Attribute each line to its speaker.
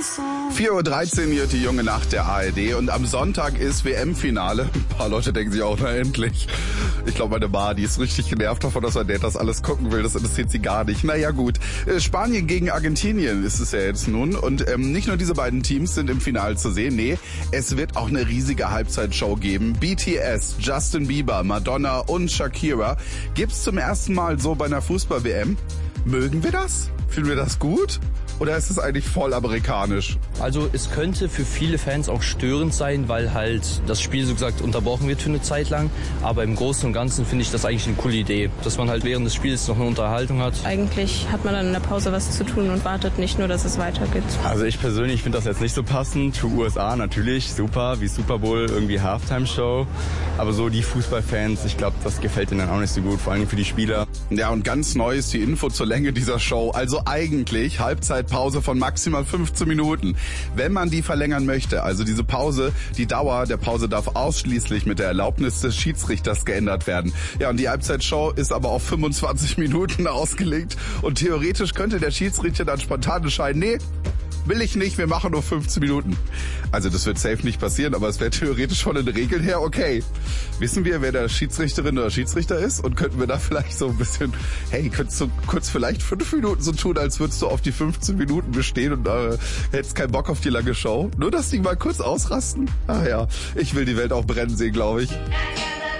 Speaker 1: 4:13 Uhr hier die junge Nacht der ARD und am Sonntag ist WM-Finale. Ein paar Leute denken sich auch, na endlich. Ich glaube, meine Ma, die ist richtig genervt davon, dass mein Dad das alles gucken will. Das interessiert sie gar nicht. Naja gut, Spanien gegen Argentinien ist es ja jetzt nun. Und nicht nur diese beiden Teams sind im Finale zu sehen. Nee, es wird auch eine riesige Halbzeitshow geben. BTS, Justin Bieber, Madonna und Shakira gibt's zum ersten Mal so bei einer Fußball-WM. Mögen wir das? Finden wir das gut? Oder ist es eigentlich voll amerikanisch?
Speaker 2: Also es könnte für viele Fans auch störend sein, weil halt das Spiel so gesagt unterbrochen wird für eine Zeit lang. Aber im Großen und Ganzen finde ich das eigentlich eine coole Idee, dass man halt während des Spiels noch eine Unterhaltung hat.
Speaker 3: Eigentlich hat man dann in der Pause was zu tun und wartet nicht nur, dass es weitergeht.
Speaker 4: Also ich persönlich finde das jetzt nicht so passend. Für USA natürlich super, wie Super Bowl, irgendwie Halftime-Show. Aber so die Fußballfans, ich glaube, das gefällt ihnen dann auch nicht so gut, vor allem für die Spieler.
Speaker 1: Ja, und ganz neu ist die Info zur Länge dieser Show. Also eigentlich Halbzeitpause von maximal 15 Minuten. Wenn man die verlängern möchte, also diese Pause, die Dauer der Pause darf ausschließlich mit der Erlaubnis des Schiedsrichters geändert werden. Ja, und die Halbzeitshow ist aber auf 25 Minuten ausgelegt und theoretisch könnte der Schiedsrichter dann spontan entscheiden, nee, will ich nicht, wir machen nur 15 Minuten. Also das wird safe nicht passieren, aber es wäre theoretisch von den Regeln her okay. Wissen wir, wer der Schiedsrichterin oder Schiedsrichter ist? Und könnten wir da vielleicht so ein bisschen, hey, könntest du kurz vielleicht 5 Minuten so tun, als würdest du auf die 15 Minuten bestehen und hättest keinen Bock auf die lange Show? Nur, dass die mal kurz ausrasten? Ach ja, ich will die Welt auch brennen sehen, glaube ich.